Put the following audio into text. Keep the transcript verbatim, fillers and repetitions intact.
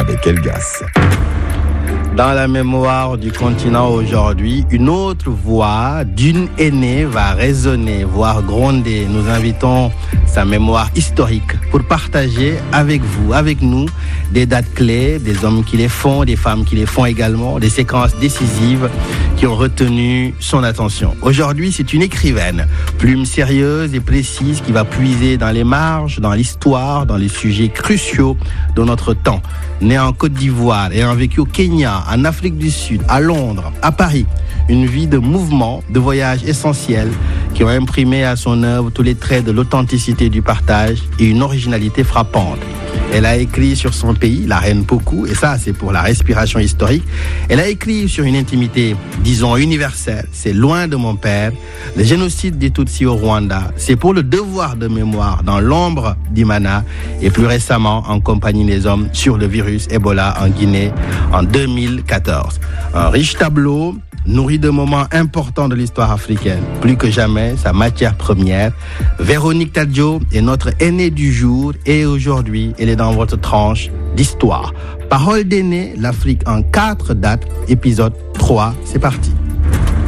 avec Elgas. Dans la mémoire du continent aujourd'hui, une autre voix d'une aînée va résonner, voire gronder. Nous invitons sa mémoire historique pour partager avec vous, avec nous, des dates clés, des hommes qui les font, des femmes qui les font également, des séquences décisives qui ont retenu son attention. Aujourd'hui, c'est une écrivaine, plume sérieuse et précise qui va puiser dans les marges, dans l'histoire, dans les sujets cruciaux de notre temps. Née en Côte d'Ivoire et ayant vécu au Kenya, en Afrique du Sud, à Londres, à Paris, une vie de mouvement, de voyage essentiels qui ont imprimé à son œuvre tous les traits de l'authenticité du partage et une originalité frappante. Elle a écrit sur son pays, la reine Pokou, et ça c'est pour la respiration historique. Elle a écrit sur une intimité, disons, universelle. C'est loin de mon père, le génocide des Tutsis au Rwanda. C'est pour le devoir de mémoire dans l'ombre d'Imana et plus récemment en compagnie des hommes sur le virus Ebola en Guinée en deux mille quatorze. Un riche tableau nourri de moments importants de l'histoire africaine. Plus que jamais, sa matière première. Véronique Tadjo est notre aînée du jour et aujourd'hui, elle est dans votre tranche d'histoire. Parole d'aînée, l'Afrique en quatre dates, épisode trois, c'est parti.